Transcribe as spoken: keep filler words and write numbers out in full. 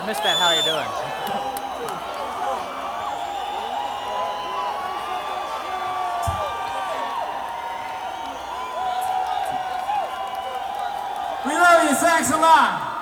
I missed that. How you doing? We love you. Thanks a lot.